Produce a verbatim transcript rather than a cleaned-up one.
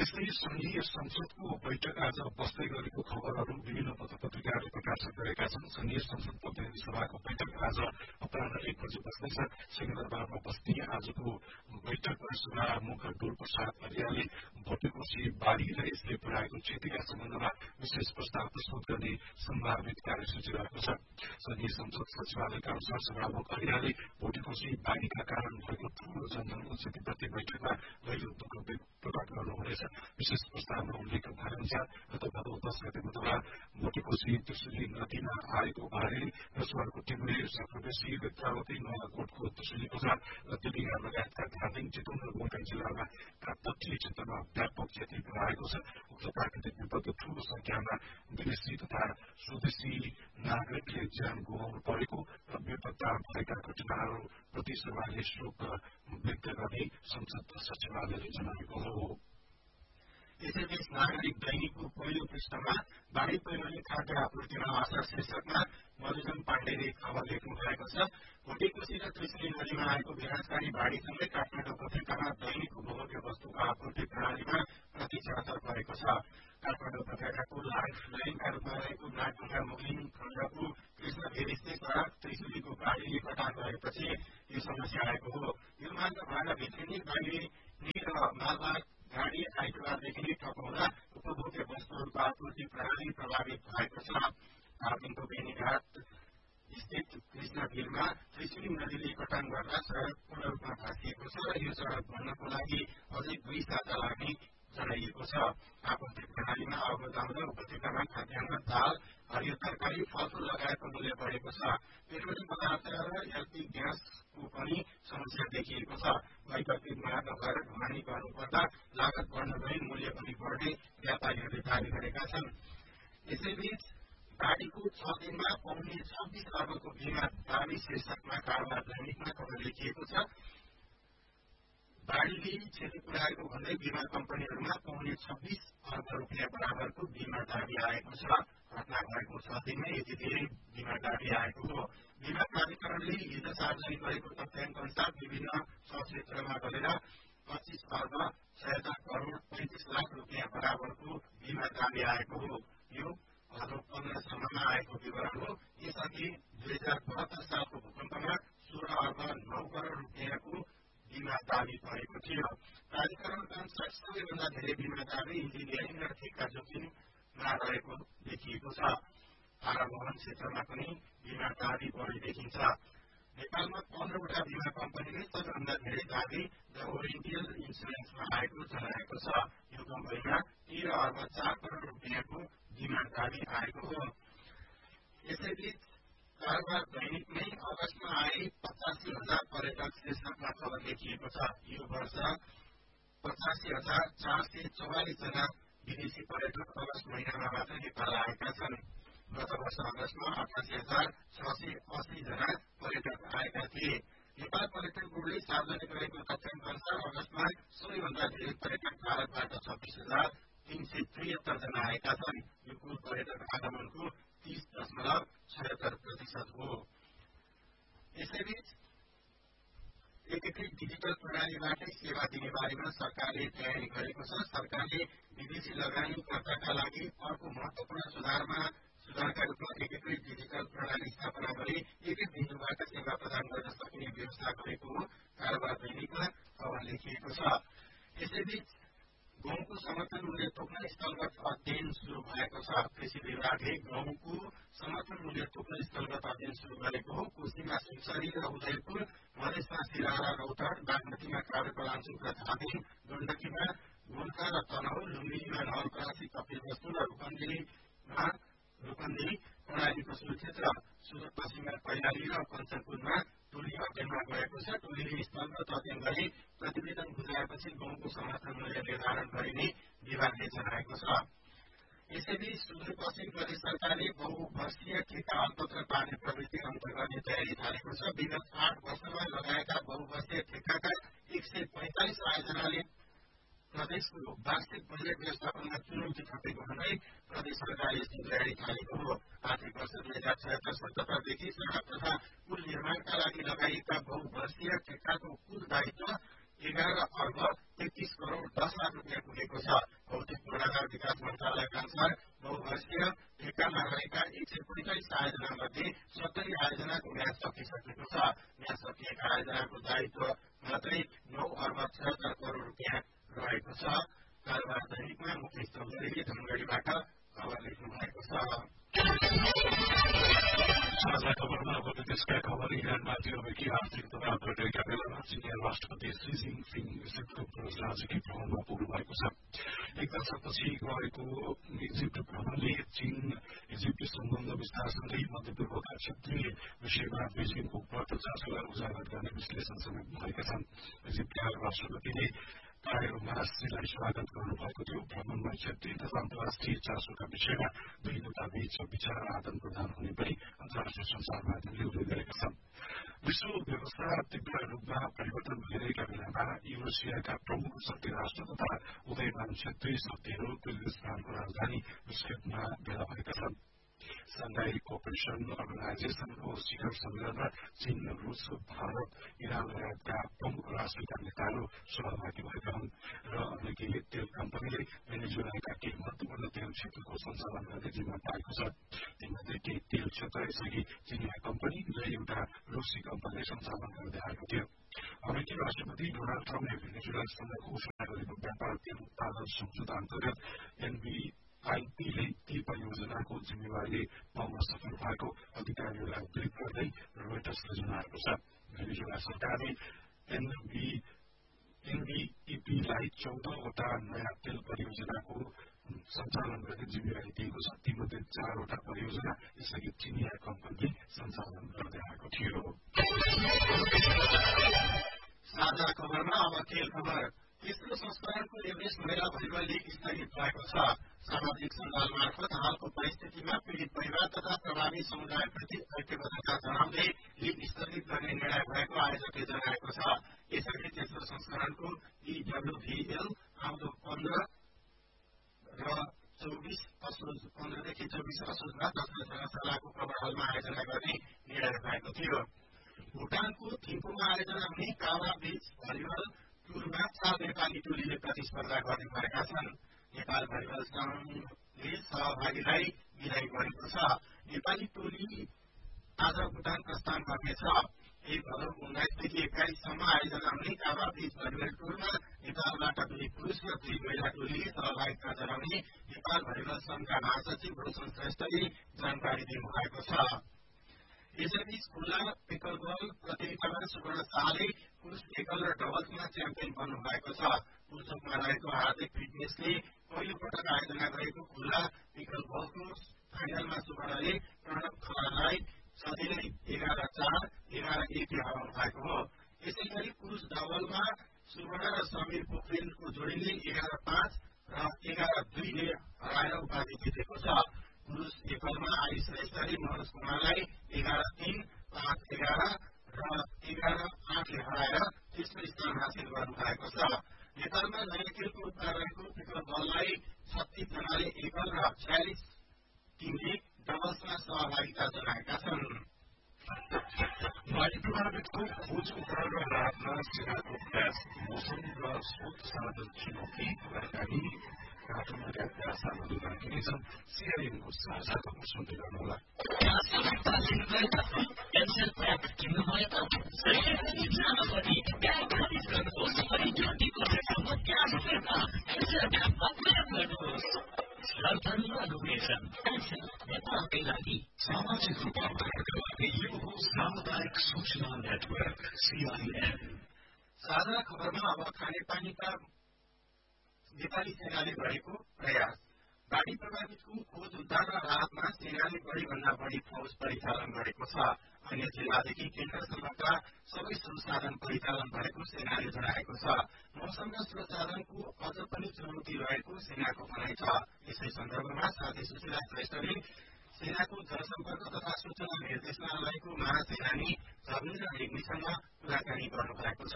त्यस्तै संघीय संसदको बैठक आज बस्दै गरेको खबरहरू विभिन्न पत्र पत्रिकाहरूले प्रकाशित गरेका छन्। संघीय संसद प्रतिनिधि सभाको बैठक आज अपराह्न एक बजे बस्दैछ। सिंहदरबारमा बस्ने आजको बैठकमा सभामुख डोल प्रसाद अर्यालले भोटेकोशी बाढ़ी र यसले पुर्याएको क्षतिका सम्बन्धमा विशेष प्रस्ताव प्रस्तुत गर्ने सम्भावित कार्यसूची रहेको छ। संघीय संसद सचिवालयका अनुसार सभामुख अर्यालले भोटेकोशी बाढ़ीका कारण भएको ठूलो जनधनको क्षतिप्रति बैठकमा गहिरो दुःख प्रकट गर्नुहुनेछ। विशेष प्रस्तावमा उल्लेख भए अनुसार गत भदौ दश गते बुधबार भोटेकोशी त्रिशुली नदीमा आएको बाढ़ीले रसुवाको टिमुरे सक्रवेशी रुद्रावती नयाकोटको त्रिशुली बजार र देवीघाट लगायतका धादिङ चितवन र गोर्खा जिल्लामा तटीय क्षेत्रमा व्यापक क्षति पुर्याएको छ। उक्त प्राकृतिक विपद ठूलो संख्यामा विदेशी तथा स्वदेशी नागरिकले ज्यान गुमाउनु परेको र बेपत्ता भएका घटनाहरूप्रति सभाले शोक व्यक्त गर्ने संसद सचिवालयले जनाएको हो। यसैबीच नागरिक दैनिकको पहिलो पृष्ठमा बाढ़ी पहिरोले खाद्य आपूर्तिमा असर शीर्षकमा मधुजन पाण्डेले खबर लेख्नु भएको छ। भोटेकोशी र त्रिशुली नदीमा आएको विनाशकारी बाढ़ीसँगै काठमाडौँ उपत्यकामा दैनिक उपभोग्य वस्तुको आपूर्ति प्रणालीमा प्रत्यक्ष असर परेको छ। काठमाडौँ उपत्यकाको लाइफ लाइनका रूपमा रहेको नागढुङ्गा मुगलिङ खण्डको कृष्ण भेरिस्ते सड़क त्रिशुलीको बाढ़ीले कटान गरेपछि यो समस्या आएको हो। यो मार्ग भाडा भित्रिने बाहिरिने र मालवाहक गाड़ी आइतबारदेखि नै ठप हुँदा उपभोग्य वस्तुहरूको आपूर्ति प्रणाली प्रभावित भएको छ। धादिङको बेनीघाट स्थित कृष्ण भिरमा त्रिशुली नदीले कटान गर्दा सड़क पूर्ण रूपमा भाँसिएको छ र यो सड़क बन्नको लागि अझै दुई साता लाग्ने जनाइएको छ। आपूर्ति प्रणालीमा अवरोध आउँदा उपत्यकामा खाद्यान्न, दाल, हरियो तरकारी, फलफूल लगायतको मूल्य बढेको छ। पेट्रोलियम पदार्थ र एलपी ग्यासको पनि समस्या देखिएको छ। वैकल्पिक मार्ग भएर ढुवानी गर्नुपर्दा लागत बढ्न गई मूल्य पनि बढ्ने व्यापारीहरूले दावी गरेका छन्। यसैबीच बाढ़ीको छ दिनमा पाउने छब्बीस अर्बको बीमा दावी शीर्षकमा कारोबार दैनिकमा खबर लेखिएको छ। बाढ़ीले क्षति पुर्याएको भन्दै बीमा कम्पनीहरूमा पाउने छब्बीस अर्ब रुपियाँ बराबरको बीमा दावी आएको छ। घटना भएको छ दिनमै यति धेरै बीमा दावी आएको हो। बीमा प्राधिकरणले हिज सार्वजनिक गरेको तथ्याङ्क अनुसार विभिन्न क्षेत्रमा गरेर पच्चीस अर्ब छयत्तर करोड़ पैंतिस लाख रुपियाँ बराबरको बीमा दावी आएको हो। यो भदौ पन्ध्रसम्ममा आएको विवरण हो। यसअघि दुई हजार बहत्तर सालको भूकम्पमा सोह्र अर्ब नौ करोड़ रुपियाँको बीमा दावी भएको थियो। प्राधिकरणका अनुसार सबैभन्दा धेरै बीमा दावी इन्जिनियरिङ र ठेक्का जोखिममा रहेको देखिएको छ। आवागमन क्षेत्रमा पनि बीमा दावी बढी देखिन्छ। नेपालमा पन्ध्रवटा बीमा कम्पनीले सबैभन्दा धेरै दावी द ओरिएन्टल इन्सुरेन्समा आएको जनाएको छ। यो कम्पनीमा तेह्र अर्ब चार करोड़ रुपियाँको बीमा दावी आएको हो। यसैबीच कारोबार दैनिकमै अगस्तमा आए पचासी हजार पर्यटक शीर्षकमा खबर लेखिएको छ। यो वर्ष पचासी हजार चार सय चौवालिस जना विदेशी पर्यटक अगस्त महिनामा मात्र नेपाल आएका छन्। गत वर्ष अगस्तमा अठासी हजार छ सय अस्सी जना पर्यटक आएका थिए। नेपाल पर्यटन बोर्डले सार्वजनिक गरेको तथ्याङ्क अनुसार अगस्तमा सबैभन्दा धेरै पर्यटक भारतबाट छब्बीस हजार तीन सय त्रिहत्तर जना आएका छन्। यो कुल पर्यटक आगमनको तीस दशमलव छयत्तर प्रतिशत हो। यसैबीच एकीकृत डिजिटल प्रणालीबाटै सेवा दिने बारेमा सरकारले तयारी गरेको छ। सरकारले विदेशी लगानीकर्ताका लागि अर्को महत्वपूर्ण सुधारमा सुधारका रूपमा एकीकृत डिजिटल प्रणाली स्थापना गरी एकै बिन्दुबाट सेवा प्रदान गर्न सकिने व्यवस्था गरेको हो। कारोबार दैनिकमा खबर लेखिएको छ। यसैबीच गहुँको समर्थन मूल्य तोक्न स्थलगत अध्ययन शुरू भएको छ। कृषि विभागले गहुँको समर्थन मूल्य तोक्न स्थलगत अध्ययन शुरू गरेको हो। कोशीमा सुनसरी र उदयपुर, मधेसमा सिराहा र रौतहट, बागमतीमा काभ्रेपलाञ्चोक र धादिङ, गण्डकीमा गोर्खा र तनहुँ, लुम्बिनीमा नवलपरासी, कपिलवस्तु र रूपन्देहीमा रूपन्देही प्रणालीको सुरक्षेत्र, सुदूरपश्चिममा कैलाली र कञ्चनपुरमा टोली अध्ययनमा गएको छ। टोलीले स्थलगत अध्ययन गरी प्रतिवेदन बुझाएपछि गहुँको समर्थन मूल्य निर्धारण गरिने विभागले जनाएको छ। यसैबीच सुदूरपश्चिम प्रदेश सरकारले बहुवर्षीय ठेक्का अल्पत्र पार्ने प्रवृत्ति अन्त गर्ने तयारी थालेको छ। विगत आठ वर्षमा लगाएका बहुवर्षीय ठेक्काका एक सय पैंतालिस आयोजनाले प्रदेशको वार्षिक बजेट व्यवस्थापनमा चुनौती थपेको भन्दै प्रदेश सरकारले यस्तो तयारी थालेको हो। आर्थिक वर्ष दुई हजार छयत्तर सतहत्तरदेखि सड़क तथा पुल निर्माणका लागि लगाइएका बहुवर्षीय ठेक्काको कुल दायित्व एघार अर्ब तेत्तीस करोड़ दस लाख रुपियाँ पुगेको छ। विकास मन्त्रालयका अनुसार बहुवर्षीय ठेक्कामा रहेका एक सय पैंतालिस आयोजना मध्ये सत्तरी आयोजनाको म्याद सकिसकेको छ। म्याद सकिएका आयोजनाको दायित्व मात्रै नौ अर्ब छत्तर करोड़ रुपियाँ रहेको छ। कारोबार दैनिकमा मुकेश चौधरीले धनगढ़ीबाट खबर लेख्नु भएको छ। साझा खबरमा अब विदेशका खबर। इरानमा अमेरिकी आर्थिक दबाव घटेका बेलामा चिनिया राष्ट्रपति सी जिनपिङ इजिप्टको राजकीय भ्रमणमा पुग्नु भएको छ। एक दशकपछि गएको इजिप्ट भ्रमणले चीन इजिप्ट सम्बन्ध विस्तारसँगै मध्यपूर्वका क्षेत्रीय विषयमा बेजिङको बढ़दो चासोलाई उजागर गर्ने विश्लेषण समेत भएका छन्। इजिप्टका राष्ट्रपतिले कायरोमा श्रीलाई स्वागत गर्नुभएको थियो। भ्रमणमा क्षेत्रीय तथा अन्तर्राष्ट्रिय चासोका विषयमा दुई नेताबीच विचार आदान प्रदान हुने पनि अन्तर्राष्ट्रिय संचार माध्यमले उल्लेख गरेका छन्। विश्व व्यवस्था तीव्र रूपमा परिवर्तन भइरहेका बेलामा युरोसियाका प्रमुख शक्ति राष्ट्र तथा उदयमान क्षेत्रीय शक्तिहरू किर्गिजस्तानको राजधानी बिस्केकमा भेला भएका छन्। संघाई कोअपरेसन अर्गनाइजेशनको शिखर सम्मेलन र चीन, रूस, भारत, इरान लगायतका प्रमुख राष्ट्रका नेताहरू सहभागी भएका हुन् र अमेरिकी तेल कम्पनीले भेनेजुएलाका केही महत्वपूर्ण तेल क्षेत्रको सञ्चालन गर्ने जिम्मा पाएको छ। तीमध्ये केही तेल क्षेत्र यसअघि चिनिया कम्पनी र एउटा रूसी कम्पनीले सञ्चालन गर्दै आएको थियो। अमेरिकी राष्ट्रपति डोनाल्ड ट्रम्पले भेनेजुएलासँग घोषणा गरेको व्यापार तेल उत्पादन सम्झौता अन्तर्गत एनबी आईपीले ती परियोजनाको जिम्मेवारी पाउन सफल भएको अधिकारीहरूलाई उद्धृत गर्दै रोयटर्सले जनाएको छ। भेनेजुएला सरकारले एनबीईपीलाई चौधवटा नयाँ तेल परियोजनाको सञ्चालन गर्ने जिम्मेवारी दिएको छ। तीमध्ये चारवटा परियोजना यसअघि चिनिया कम्पनीले सञ्चालन गर्दै आएको थियो। साझा खबरमा अब खेल खबर। तेस्रो संस्करणको एभरेस्ट महिला भलिबल लीग स्थगित भएको छ। सामाजिक सञ्जाल मार्फत हालको परिस्थितिमा पीड़ित परिवार तथा प्रभावित समुदायप्रति ऐक्यबद्धता जनाउँदै लीग स्थगित गर्ने निर्णय भएको आयोजकले जनाएको छ। यसअघि तेस्रो संस्करणको ईडब्ल्यूभीएल आउँदो पन्ध्र र चौबिस असोज पन्ध्रदेखि चौबिस असोजमा दक्षिण धर्मशालाको कवर हलमा आयोजना गर्ने निर्णय भएको थियो। भूटानको थिम्पूमा आयोजना हुने कावा बीच भलिबल टुरमा चार नेपाली टोलीले प्रतिस्पर्धा गर्ने भएका छन्। नेपाल भलिबल संघले सहभागीलाई विदाई गरेको छ। नेपाली टोली आज भूटान प्रस्थान गर्नेछ। एक भदौ उन्नाइसदेखि एक्काइससम्म आयोजना हुने कावा बीच भलिबल टुरमा नेपालबाट दुई पुरूष र दुई महिला टोलीले सहभागिता जनाउने नेपाल भलिबल संघका महासचिव रोशन श्रेष्ठले जानकारी दिनुभएको छ। यसैबीच खुल्ला पिकलबल प्रतियोगितामा सुवर्ण शाहले पुरूष एकल र डबल्समा च्याम्पियन बन्नु भएको छ। पुल्चोकमा रहेको हार्दिक फिटनेसले पहिलो पटक आयोजना गरेको खुल्ला पिकलबलको फाइनलमा सुवर्णले प्रणव खलालाई सजिलै एघार चार एघार एकले हराउनु भएको हो। यसै गरी पुरूष डबलमा सुवर्ण र समीर पोखरेलको जोडीले एघार पाँच र एघार दुईले हराएर उपाधि जितेको छ। पुरूष एकलमा आयुष श्रेष्ठले मनोज कुमारलाई एघार तीन पाँच एघार र एघार आठले हराएर तेस्रो स्थान हासिल गर्नु भएको छ। नेपालमा नयाँ खेलको रूपमा रहेको पिकल बललाई छत्तीस जनाले एकल र छयालिस टिमले डबल्समा सहभागिता जनाएका छन्। वायु प्रभावितको खोज उपचार र राहतमा सेनाको प्रयास। मौसम र स्रोत साधन चुनौती कुराकानी कार्टुन लगायतका सामग्री राखिने छन्। सीआईएनको साझा खबर सुन्दै गर्नुहोला। सामाजिक रूपान्तरणका लागि यो हो सामुदायिक सूचना नेटवर्क सीआईएन। साझा खबरमा अब खानेपानीका नेपाली सेनाले गरेको प्रयास। बाढ़ी प्रभावितको खोज उद्धार र राहतमा सेनाले बढ़ी भन्दा बढ़ी फौज परिचालन गरेको छ। अन्य जिल्लादेखि केन्द्रसम्मका सबै संसाधन परिचालन भएको सेनाले जनाएको छ। मौसम र स्रोत साधनको अझ पनि चुनौती रहेको सेनाको भनाइ छ। यसै सन्दर्भमा साथी सुशीला श्रेष्ठले सेनाको जनसम्पर्क तथा सूचना निर्देशनालयको महासेनानी धर्मेन्द्र रेग्मीसँग कुराकानी गर्नुभएको छ।